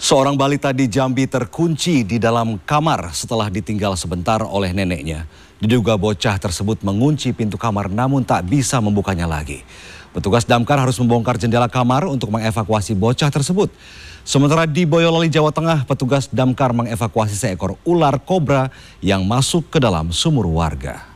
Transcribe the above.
Seorang balita di Jambi terkunci di dalam kamar setelah ditinggal sebentar oleh neneknya. Diduga bocah tersebut mengunci pintu kamar namun tak bisa membukanya lagi. Petugas damkar harus membongkar jendela kamar untuk mengevakuasi bocah tersebut. Sementara di Boyolali, Jawa Tengah, petugas damkar mengevakuasi seekor ular kobra yang masuk ke dalam sumur warga.